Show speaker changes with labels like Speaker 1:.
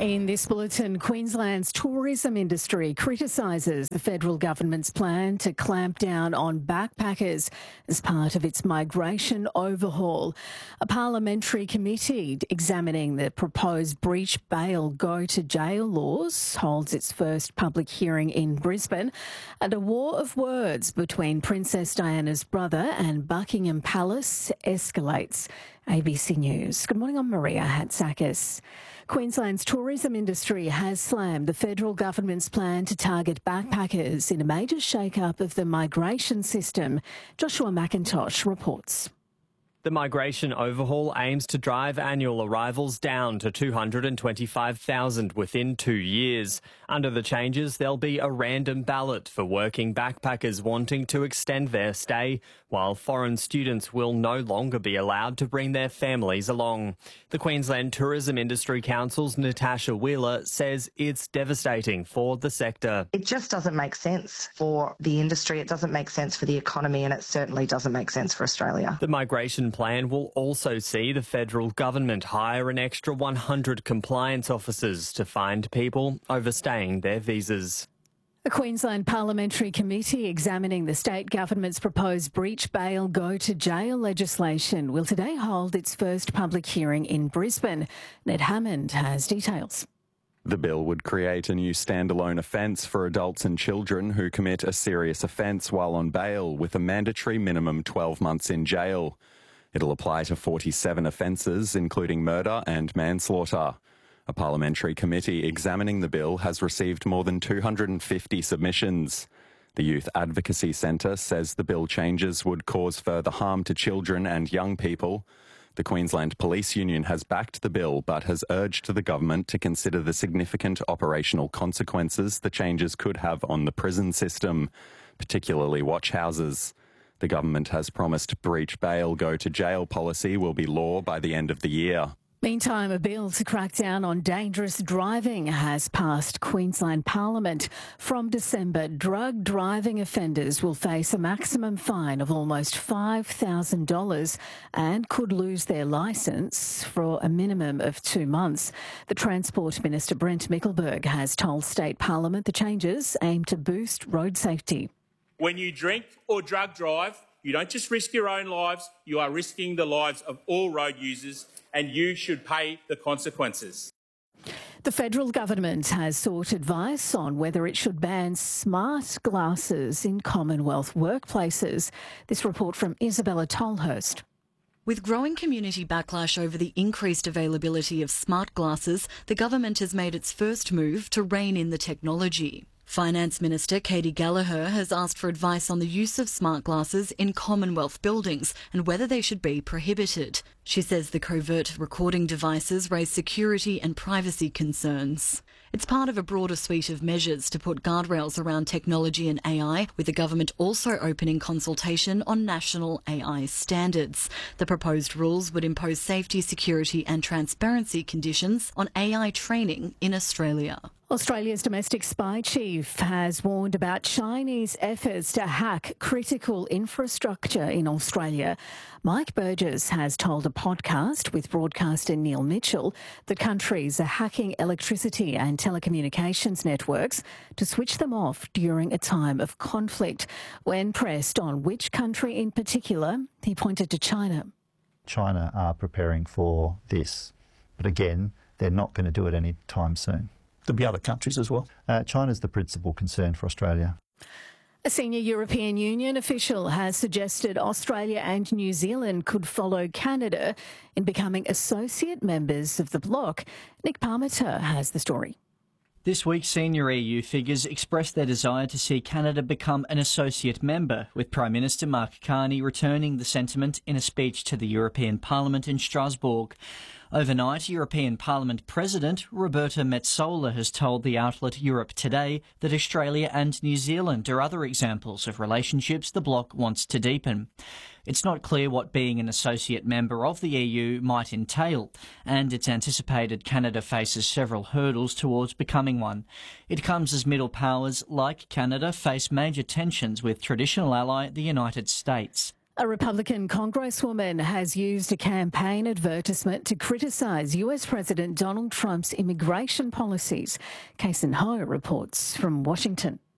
Speaker 1: In this bulletin, Queensland's tourism industry criticises the federal government's plan to clamp down on backpackers as part of its migration overhaul. A parliamentary committee examining the proposed breach bail go to jail laws holds its first public hearing in Brisbane, and a war of words between Princess Diana's brother and Buckingham Palace escalates. ABC News. Good morning, I'm Maria Hatzakis. Queensland's tourism industry has slammed the federal government's plan to target backpackers in a major shake-up of the migration system. Joshua McIntosh reports.
Speaker 2: The migration overhaul aims to drive annual arrivals down to 225,000 within 2 years. Under the changes, there'll be a random ballot for working backpackers wanting to extend their stay, while foreign students will no longer be allowed to bring their families along. The Queensland Tourism Industry Council's Natasha Wheeler says it's devastating for the sector.
Speaker 3: It just doesn't make sense for the industry, it doesn't make sense for the economy, and it certainly doesn't make sense for Australia.
Speaker 2: The migration plan will also see the federal government hire an extra 100 compliance officers to find people overstaying their visas.
Speaker 1: The Queensland Parliamentary Committee examining the state government's proposed breach bail go to jail legislation will today hold its first public hearing in Brisbane. Ned Hammond has details.
Speaker 4: The bill would create a new standalone offence for adults and children who commit a serious offence while on bail, with a mandatory minimum 12 months in jail. It'll apply to 47 offences, including murder and manslaughter. A parliamentary committee examining the bill has received more than 250 submissions. The Youth Advocacy Centre says the bill changes would cause further harm to children and young people. The Queensland Police Union has backed the bill but has urged the government to consider the significant operational consequences the changes could have on the prison system, particularly watch houses. The government has promised breach bail go to jail policy will be law by the end of the year.
Speaker 1: Meantime, a bill to crack down on dangerous driving has passed Queensland Parliament. From December, drug driving offenders will face a maximum fine of almost $5,000 and could lose their licence for a minimum of 2 months. The Transport Minister, Brent Mickelberg, has told State Parliament the changes aim to boost road safety.
Speaker 5: When you drink or drug drive, you don't just risk your own lives, you are risking the lives of all road users, and you should pay the consequences.
Speaker 1: The federal government has sought advice on whether it should ban smart glasses in Commonwealth workplaces. This report from Isabella Tolhurst.
Speaker 6: With growing community backlash over the increased availability of smart glasses, the government has made its first move to rein in the technology. Finance Minister Katie Gallagher has asked for advice on the use of smart glasses in Commonwealth buildings and whether they should be prohibited. She says the covert recording devices raise security and privacy concerns. It's part of a broader suite of measures to put guardrails around technology and AI, with the government also opening consultation on national AI standards. The proposed rules would impose safety, security and transparency conditions on AI training in Australia.
Speaker 1: Australia's domestic spy chief has warned about Chinese efforts to hack critical infrastructure in Australia. Mike Burgess has told a podcast with broadcaster Neil Mitchell that countries are hacking electricity and telecommunications networks to switch them off during a time of conflict. When pressed on which country in particular, he pointed to China.
Speaker 7: China are preparing for this, but again, they're not going to do it any time soon.
Speaker 8: There'll be other countries as well.
Speaker 7: China's the principal concern for Australia.
Speaker 1: A senior European Union official has suggested Australia and New Zealand could follow Canada in becoming associate members of the bloc. Nick Parmenter has the story.
Speaker 9: This week, senior EU figures expressed their desire to see Canada become an associate member, with Prime Minister Mark Carney returning the sentiment in a speech to the European Parliament in Strasbourg. Overnight, European Parliament President Roberta Metsola has told the outlet Europe Today that Australia and New Zealand are other examples of relationships the bloc wants to deepen. It's not clear what being an associate member of the EU might entail, and it's anticipated Canada faces several hurdles towards becoming one. It comes as middle powers like Canada face major tensions with traditional ally the United States.
Speaker 1: A Republican congresswoman has used a campaign advertisement to criticise US President Donald Trump's immigration policies. Kason Ho reports from Washington.